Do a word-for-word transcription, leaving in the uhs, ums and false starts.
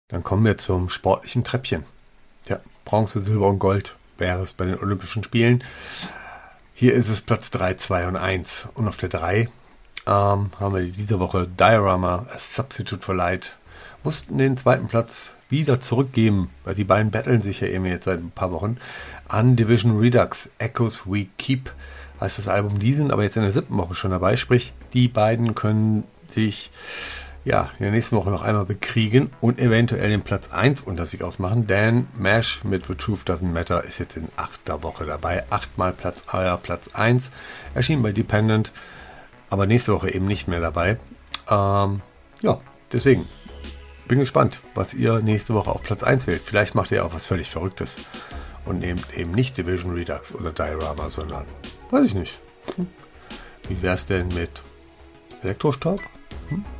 Dann kommen wir zum sportlichen Treppchen. Ja, Bronze, Silber und Gold wäre es bei den Olympischen Spielen. Hier ist es Platz drei, zwei und eins. Und auf der drei ähm, haben wir diese Woche Diorama, A Substitute for Light. Mussten den zweiten Platz wieder zurückgeben, weil die beiden battlen sich ja eben jetzt seit ein paar Wochen, an Division Redux, Echoes We Keep heißt das Album. Die sind aber jetzt in der siebten Woche schon dabei, sprich, die beiden können sich ja in der nächsten Woche noch einmal bekriegen und eventuell den Platz eins unter sich ausmachen, denn Mash mit The Truth Doesn't Matter ist jetzt in achter Woche dabei, achtmal Platz, äh, Platz eins, erschien bei Dependent, aber nächste Woche eben nicht mehr dabei. Ähm, ja, deswegen bin gespannt, was ihr nächste Woche auf Platz eins wählt. Vielleicht macht ihr auch was völlig Verrücktes und nehmt eben nicht Division Redux oder Diorama, sondern, weiß ich nicht. Hm. Wie wär's denn mit Elektrostaub? Hm?